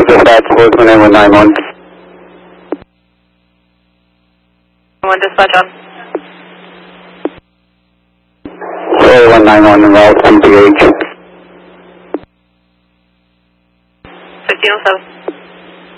dispatch, 42991. 1 dispatch on. 4191 involved CPH. 1507.